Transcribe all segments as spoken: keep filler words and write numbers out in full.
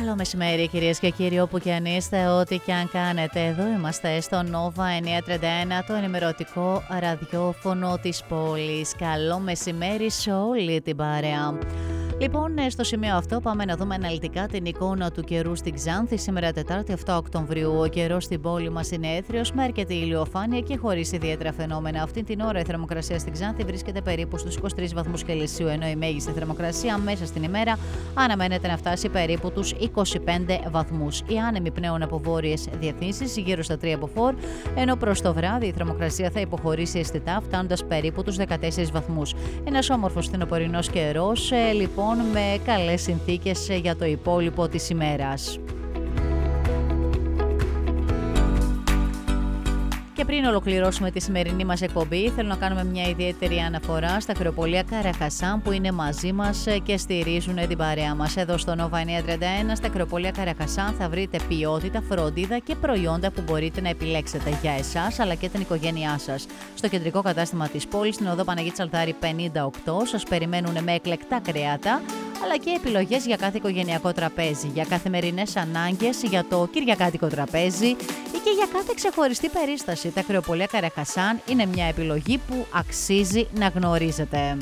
Καλό μεσημέρι κυρίες και κύριοι, όπου και αν είστε, ό,τι και αν κάνετε. Εδώ είμαστε στο Nova εννιακόσια τριάντα ένα, το ενημερωτικό ραδιόφωνο της πόλης. Καλό μεσημέρι σε όλη την παρέα. Λοιπόν, στο σημείο αυτό πάμε να δούμε αναλυτικά την εικόνα του καιρού στην Ξάνθη. Σήμερα Τετάρτη επτά Οκτωβρίου. Ο καιρός στην πόλη μας είναι έθριος με αρκετή ηλιοφάνεια και χωρίς ιδιαίτερα φαινόμενα. Αυτή την ώρα η θερμοκρασία στην Ξάνθη βρίσκεται περίπου στους είκοσι τρεις βαθμούς Κελσίου, ενώ η μέγιστη θερμοκρασία μέσα στην ημέρα αναμένεται να φτάσει περίπου τους είκοσι πέντε βαθμούς. Οι άνεμοι πνέουν από βόρειες διευθύνσεις γύρω στα τρία μποφόρ, ενώ προς το βράδυ η θερμοκρασία θα υποχωρήσει αισθητά, φτάνοντας περίπου τους δεκατέσσερις βαθμούς. Ένας όμορφος φθινοπορεινός καιρός, λοιπόν, με καλές συνθήκες για το υπόλοιπο της ημέρας. Και πριν ολοκληρώσουμε τη σημερινή μας εκπομπή, θέλω να κάνουμε μια ιδιαίτερη αναφορά στα κρεοπολία Καραχασάν που είναι μαζί μας και στηρίζουν την παρέα μας. Εδώ στο Nova εννιακόσια τριάντα ένα, στα κρεοπολία Καραχασάν θα βρείτε ποιότητα, φροντίδα και προϊόντα που μπορείτε να επιλέξετε για εσάς αλλά και την οικογένειά σας. Στο κεντρικό κατάστημα της πόλης, στην οδό Παναγίτη Τσαλτάρη πενήντα οκτώ, σας περιμένουν με εκλεκτά κρέατα αλλά και επιλογές για κάθε οικογενειακό τραπέζι, για καθημερινές ανάγκες, για το κυριακάτικο τραπέζι ή και για κάθε ξεχωριστή περίσταση. Τα κρεοπολία Καραχασάν είναι μια επιλογή που αξίζει να γνωρίζετε.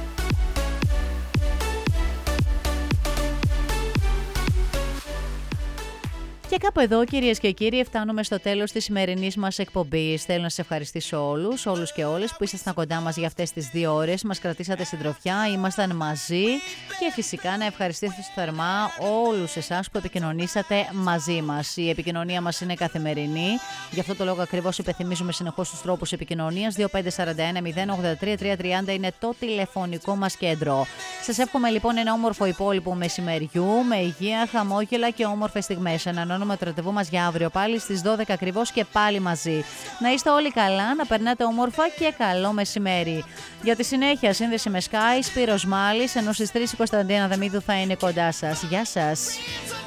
Και κάπου εδώ, κυρίες και κύριοι, φτάνουμε στο τέλος της σημερινής μας εκπομπής. Θέλω να σας ευχαριστήσω όλους, όλους και όλες που ήσασταν κοντά μας για αυτές τις δύο ώρες. Μας κρατήσατε συντροφιά, ήμασταν μαζί και φυσικά να ευχαριστήσω θερμά όλους εσάς που επικοινωνήσατε μαζί μας. Η επικοινωνία μας είναι καθημερινή, γι' αυτό το λόγο ακριβώς υπενθυμίζουμε συνεχώς τους τρόπους επικοινωνίας. δύο πέντε τέσσερα ένα μηδέν ογδόντα τρία τριακόσια τριάντα είναι το τηλεφωνικό μας κέντρο. Σας εύχομαι λοιπόν ένα όμορφο υπόλοιπο μεσημεριού με υγεία, χαμόγελα και όμορφες στιγμές. Με το ραντεβού μας για αύριο πάλι στις δώδεκα ακριβώς και πάλι μαζί. Να είστε όλοι καλά, να περνάτε όμορφα και καλό μεσημέρι. Για τη συνέχεια, σύνδεση με Sky, Σπύρος Μάλης, ενώ στις τρεις η Κωνσταντίνα Δεμίδου θα είναι κοντά σας. Γεια σας.